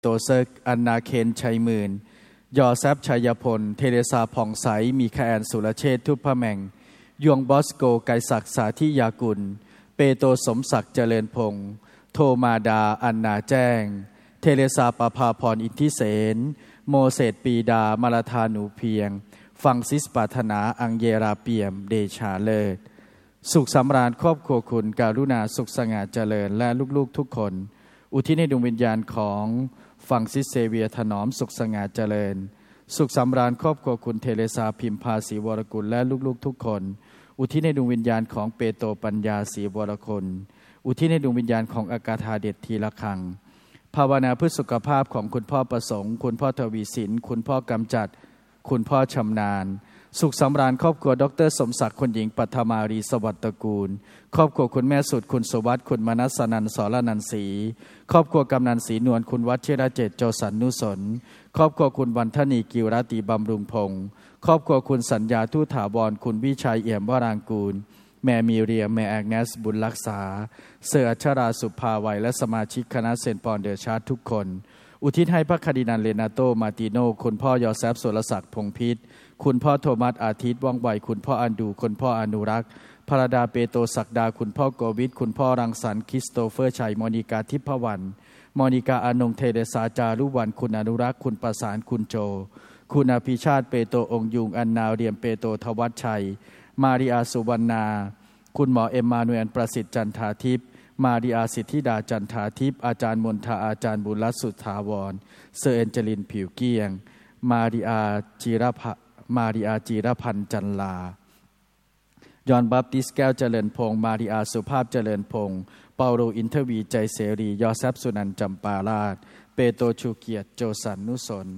โตเซกอันนาเคนชัยหมื่นยอแซฟชัยพลเทเรซาผ่องใสมีแอนสุรเชษฐ์ทุพพแมงยวงบอสโกไกรศักดิ์สาธิยากุลเปโตสมศักดิ์เจริญพงษ์โทมาดาอันนาแจ้งเทเรซาประภาพรอินทิเสนโมเสสปีดามาลาธาหนูเพียงฟังซิสปาถนาอังเยราเปียมเดชาเลิศสุขสำราญครอบครัวคุณการุณาสุขสง่าเจริญและลูกๆทุกคนอุทิศให้ดวงวิญญาณของฟังซิสเซเวียถนอมสุขสง่าเจริญสุขสำราญครอบครัวคุณเทเรซาพิมพาศรีวรกุลและลูกๆทุกคนอุทิศให้ดวงวิญญาณของเปโตรปัญญาศรีวรกุลอุทิศให้ดวงวิญญาณของอากาธาเดชทีละคังภาวนาเพื่อสุขภาพของคุณพ่อประสงค์คุณพ่อทวีสินคุณพ่อกำจัดคุณพ่อชำนาญสุขสำราญครอบครัวดร.สมศักดิ์คุณหญิงปัทมารีสวัสดิ์ตระกูลครอบครัวคุณแม่สุดคุณสุวัฒน์คุณมนัสนันท์สรนันท์ศรีครอบครัวกำนันศรีนวลคุณวัชรเจตโจสันนุสนครอบครัวคุณวันธนีกิวรติบำรุงพงศ์ครอบครัวคุณสัญญาทูถาวรคุณวิชัยเอี่ยมวรางกูลแม่มีเรียแม่แอกเนสบุญรักษาเสืออัชราสุภาวัยและสมาชิกคณะเซนต์ปอนเดอร์ชาร์ทุกคนอุทิศให้พระคาร์ดินัลเลนาโตมาติโนคุณพ่อยอแซฟสุรศักดิ์พงษ์พิษคุณพ่อโทมัสอาทิตย์ว่องไวคุณพ่ออันดูคุณพ่ออนุรักษ์พระดาเปโตศักดาคุณพ่อโกวิทคุณพ่อรังสรรค์คริสโตเฟอร์ชัยมอนิกาทิพวรรณมอนิกาอนงเทเดซาจารุวรรณคุณอนุรักษ์คุณประสานคุณโจคุณอภิชาติเปโตองยุงอันนาเรียมเปโตทวัชชัยมาริอาสุวรรณาคุณหมอเอ็มมานูเอลประสิทธิ์จันทาทิพย์มาริอาสิทธิดาจันทาทิพย์อาจารย์มนทาอาจารย์บุญรัตน์สุทธาวรเซอร์เอนเจลินผิวเกี้ยงมาริอาจีรพันธ์จันลายอนบัพติสแก้วเจริญพงศ์มาริอาสุภาพเจริญพงศ์เปาโลอินทวีใจเสรียอแซฟสุนันท์จำปาราชเปโตรชูเกียรติโจสันนุสน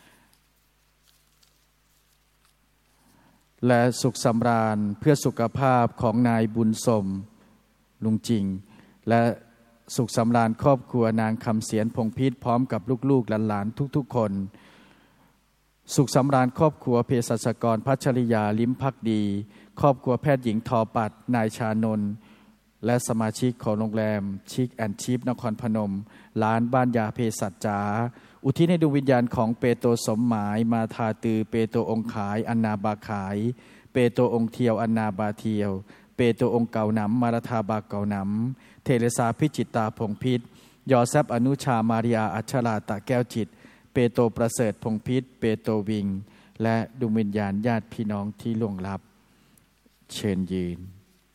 และสุขสำราญเพื่อสุขภาพของนายบุญสมลุงจริงและสุขสำราญครอบครัวนางคำเสียนพงพิษพร้อมกับลูกๆหลานๆทุกๆคนสุขสำราญครอบครัวเภสัชกรพัชริยาลิ้มภักดีครอบครัวแพทย์หญิงทอปัดนายชานนท์และสมาชิกของโรงแรมชิคแอนด์ชิพนครพนมร้านบ้านยาเภสัชจ๋าอุทิศให้ดวงวิญญาณของเปโตรสมหมายมาทาตือเปโตรองค์ขายอันนาบาขายเปโตรองค์เทียวอันนาบาเทียวเปโตรองค์เก่าหนำมาราธาบาเก่าหนำเทเรซาพิจิตตาพงพิษยอแซฟอนุชามาริอาอัชราตะแก้วจิตเปโตรประเสริฐพงพิษเปโตรวิงและดวงวิญญาณญาติพี่น้องที่ล่วงลับเชิญยืน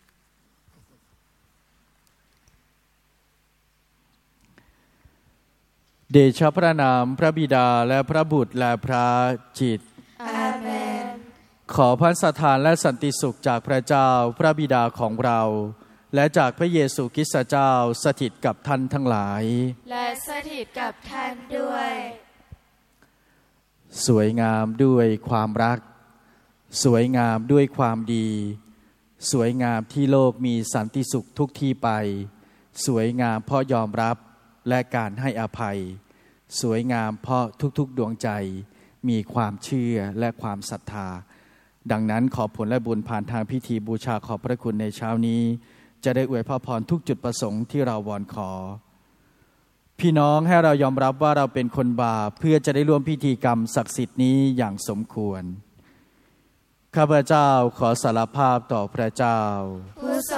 เดชะพระนามพระบิดาและพระบุตรและพระจิตอาเมนขอพระสถานและสันติสุขจากพระเจ้าพระบิดาของเราและจากพระเยซูคริสต์เจ้าสถิตกับท่านทั้งหลายและสถิตกับท่านด้วยสวยงามด้วยความรักสวยงามด้วยความดีสวยงามที่โลกมีสันติสุขทุกที่ไปสวยงามเพราะยอมรับและการให้อภัยสวยงามเพราะทุกๆดวงใจมีความเชื่อและความศรัทธาดังนั้นขอผลและบุญผ่านทางพิธีบูชาขอบพระคุณในเช้านี้จะได้อวยพระพรทุกจุดประสงค์ที่เราวอนขอพี่น้องให้เรายอมรับว่าเราเป็นคนบาปเพื่อจะได้ร่วมพิธีกรรมศักดิ์สิทธิ์นี้อย่างสมควรข้าพเจ้าขอสารภาพต่อพระเจ้า